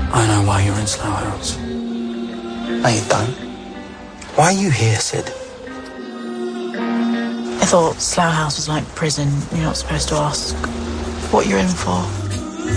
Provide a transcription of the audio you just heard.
I know why you're in Slough House. No, you don't. Why are you here, Sid? I thought Slough House was like prison. You're not supposed to ask what you're in for.